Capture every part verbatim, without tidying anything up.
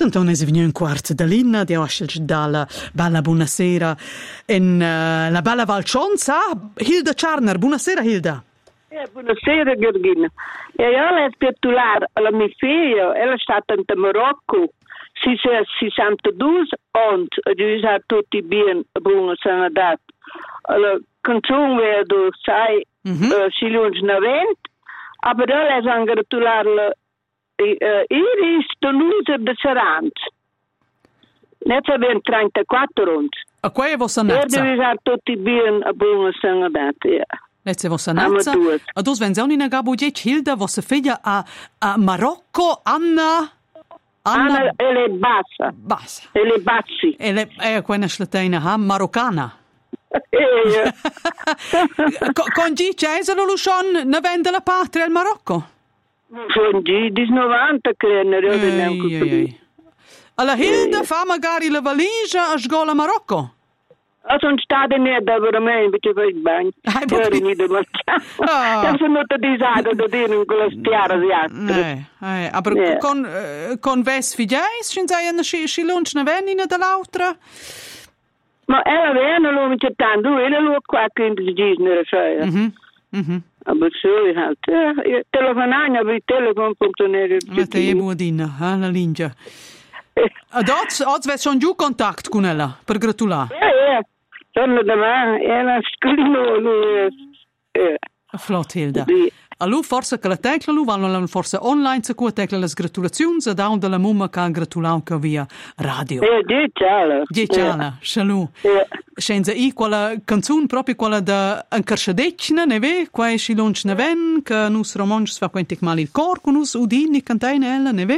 Antonio è venuto in quarto da Linna, di Oscelci dalla bella buonasera in uh, la bella Valcionza. Hilda Czarner, buonasera Hilda. Eh, buonasera Georgina. E io l'ho titolare alla mia figlia, ella è stata in Marocco, si è sessantadue anni, e ha tutti bene buona sanità. La canzone vedo, sai, Mm-hmm. uh, si lunge novanta, aber ella è anche titolare uh, Iris Toulouse de Sarant. Net abbiamo trentaquattro anni. A qua è vostra E nazza? devi ha tutti bene buona sanità, ja. Lezze vostra nazza. A dos venzioni na gabo dieci Hilda, vostra figlia a, a Marocco, Anna... Anna, Anna... e le bassa. Bassa. E le bazzi. E le... E quella slatina, ha? Maroccana. Eh, Co- con G. Cesaro Lucion ne vende la patria al Marocco? Sono G di novanta che ne Ehi, ehi, ehi. Alla Hilda fa magari la valigia a sgola a Marocco? Ah, sono stata niente per me, invece per il bagno. Ah, Io ero proprio- niente Ah. marciare. Io sono venuta disata da dire con la stiara di altri. Eh, eh, aber Ja. con, eh, con ves fideis, sin sei na si, si lunch na venina dall'altra? Ma ella viene, lo mi cercando, e lo qua che in disnere, sai. Mhm, mhm. Ma so, io halt. Telefonare, per il telefono, punto nero. Mette je buodina, eh, la lingia. Ad oggi, oggi ves schon giù contact con ella, per gratulare. Ja, ja. Sono domani, ella scrivo lui. Eh, Flott, Hilda. Sì. Allora, forse che la tecla, lui vanno forse online, se qua tecla le gratulazioni, e da della mamma che ha gratulato via radio. eh, diciamo. Dieciana, shalom. Ja. Scenza i quella canzone proprio quella da un carcedecina, ne ve, qua è si lunch ne ven, che nus romanci fa quantic mal il cor, con nus udini cantaina ella, ne ve?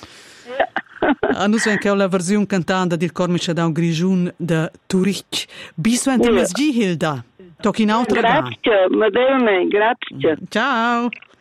A nus ven che ho la versione cantanda del cormice da un grigiun de Turic. Biswente Ja. mes G, Hilda. Tocchi in altra Grazie, ma grazie. Ciao.